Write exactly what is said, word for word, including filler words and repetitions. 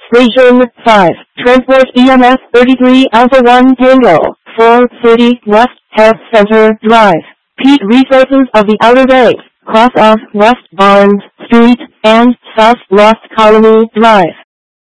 Station five, Transport E M S thirty-three Alpha one Tango, four thirty West Health Center Drive. Peak resources of the Outer Banks, cross off West Barnes Street and South Lost Colony Drive.